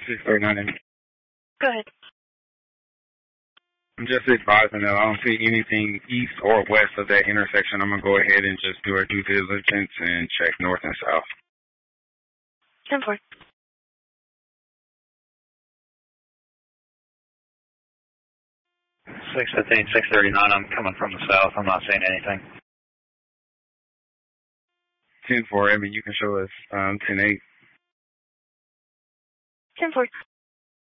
639. Go ahead. I'm just advising that I don't see anything east or west of that intersection. I'm going to go ahead and just do our due diligence and check north and south. 10-4. 615, 639. I'm coming from the south. I'm not seeing anything. 10-4, Evan, you can show us 10-8. 10-4.